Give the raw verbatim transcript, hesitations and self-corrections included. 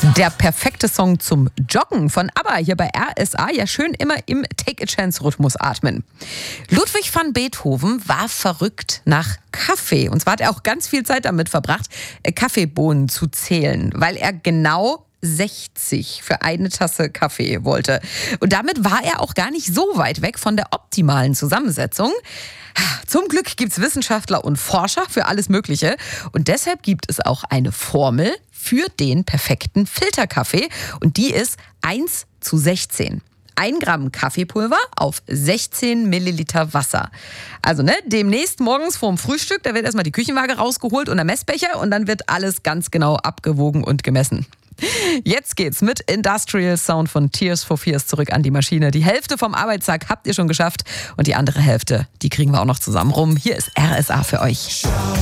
Der perfekte Song zum Joggen von ABBA hier bei R S A. Ja, schön immer im Take-a-Chance-Rhythmus atmen. Ludwig van Beethoven war verrückt nach Kaffee. Und zwar hat er auch ganz viel Zeit damit verbracht, Kaffeebohnen zu zählen, weil er genau sechzig für eine Tasse Kaffee wollte. Und damit war er auch gar nicht so weit weg von der optimalen Zusammensetzung. Zum Glück gibt es Wissenschaftler und Forscher für alles Mögliche. Und deshalb gibt es auch eine Formel für den perfekten Filterkaffee. Und die ist eins zu sechzehn. Ein Gramm Kaffeepulver auf sechzehn Milliliter Wasser. Also ne, demnächst morgens vorm Frühstück, da wird erstmal die Küchenwaage rausgeholt und der Messbecher und dann wird alles ganz genau abgewogen und gemessen. Jetzt geht's mit Industrial Sound von Tears for Fears zurück an die Maschine. Die Hälfte vom Arbeitstag habt ihr schon geschafft und die andere Hälfte, die kriegen wir auch noch zusammen rum. Hier ist R S A für euch.